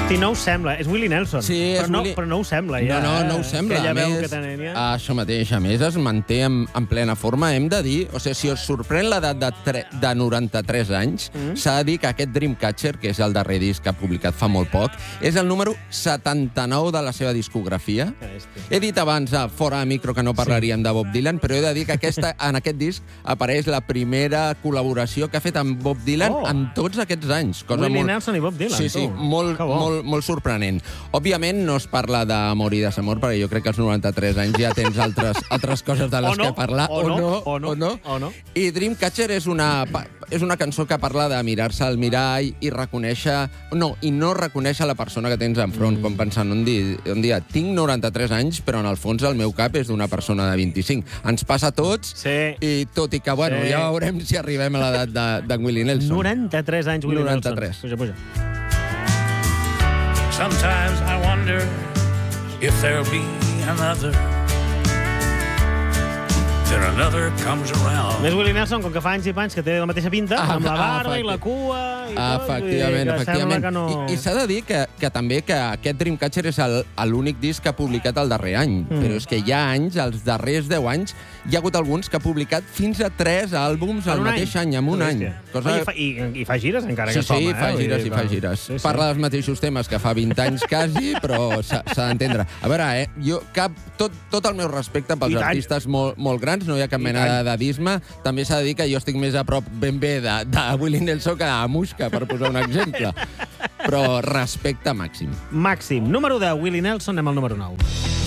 Sí, no ho sembla. És Willie Nelson. Sí, és però, Willie... però no ho sembla, ja. No ho sembla. Aquella veu que més, tenia. això mateix. A més, es manté en plena forma. Hem de dir, o sigui, si us sorprèn l'edat de 93 anys, s'ha de dir que aquest Dreamcatcher, que és el darrer disc que ha publicat fa molt poc, és el número 79 de la seva discografia. He dit abans, fora de micro, que no parlaríem de Bob Dylan, però he de dir que en aquest disc apareix la primera col·laboració que ha fet amb Bob Dylan en tots aquests anys. Willie Nelson i Bob Dylan. Sí, molt sorprenent. Òbviament no es parla d'amor i desamor, perquè jo crec que als 93 anys ja tens altres coses de les que parlar. O no. I Dreamcatcher és una cançó que parla de mirar-se al mirall i reconèixer... i no reconèixer la persona que tens enfront, com pensant un dia, tinc 93 anys, però en el fons el meu cap és d'una persona de 25. Ens passa a tots, i tot i que, ja veurem si arribem a l'edat de Willie Nelson. 93 anys, Willie Nelson. 93. Puja. Sometimes I wonder if there'll be another. Then another comes around. Més Willie Nelson, com que fa anys i panys, que té la mateixa pinta, amb la barba i la cua i tot. Efectivament. I s'ha de dir que també que aquest Dreamcatcher és l'únic disc que ha publicat el darrer any. Però és que hi ha anys, els darrers 10 anys, hi ha hagut alguns que ha publicat fins a 3 àlbums al mateix any, en un any. I fa gires, encara, aquest home. Sí, fa gires. Parla dels mateixos temes que fa 20 anys quasi, però s'ha d'entendre. A veure, jo tot el meu respecte pels artistes molt grans, no hi ha cap mena de dadisme. També s'ha de dir que jo estic més a prop ben bé de Willie Nelson que de Muixca, per posar un exemple. Però respecte màxim. Màxim. Número 10, Willie Nelson, anem al número 9.